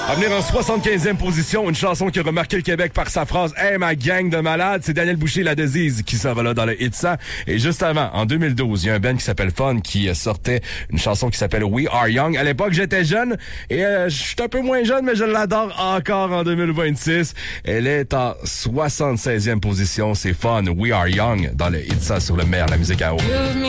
À venir en 75e position, une chanson qui a remarqué le Québec par sa phrase « Hey, ma gang de malades », c'est Daniel Boucher, La Désise, qui sera là dans le hit 100. Et juste avant, en 2012, il y a un band qui s'appelle Fun qui sortait une chanson qui s'appelle « We Are Young ». À l'époque, j'étais jeune et je suis un peu moins jeune, mais je l'adore encore en 2026. Elle est en 76e position. C'est Fun, We Are Young, dans le hit 100 sur le meilleur, la musique à eau.